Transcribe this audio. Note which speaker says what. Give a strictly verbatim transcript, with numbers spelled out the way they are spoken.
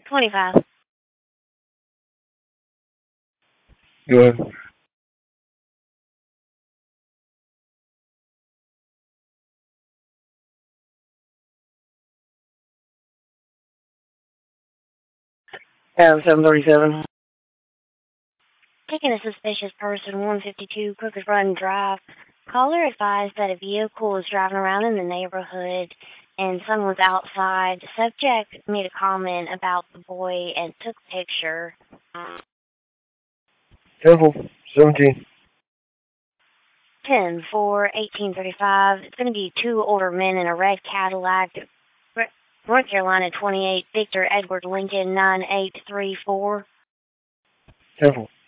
Speaker 1: twenty-five.
Speaker 2: Go ahead. And seven thirty-seven.
Speaker 1: Taking a suspicious person, one fifty-two Crooked Run Drive. Caller advised that a vehicle was driving around in the neighborhood and someone was outside. The subject made a comment about the boy and took a picture.
Speaker 2: Temple. seventeen.
Speaker 1: ten for eighteen thirty-five. It's going to be two older men in a red Cadillac. North Carolina twenty-eight, Victor Edward Lincoln nine eight three four.
Speaker 2: Temple.